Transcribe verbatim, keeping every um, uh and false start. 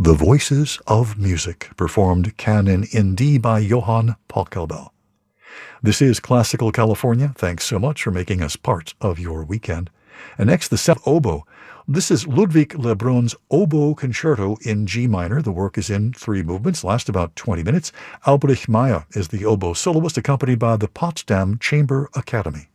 The Voices of Music, performed Canon in D by Johann Pachelbel. This is Classical California. Thanks so much for making us part of your weekend. And next, the seventh oboe. This is Ludwig Lebrun's Oboe Concerto in G minor. The work is in three movements, last about twenty minutes. Albrecht Meyer is the oboe soloist, accompanied by the Potsdam Chamber Academy.